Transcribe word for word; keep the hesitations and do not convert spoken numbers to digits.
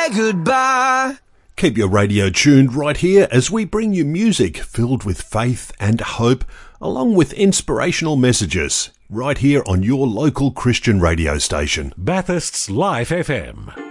say goodbye. Keep your radio tuned right here as we bring you music filled with faith and hope, along with inspirational messages, right here on your local Christian radio station. Bathurst's Life F M.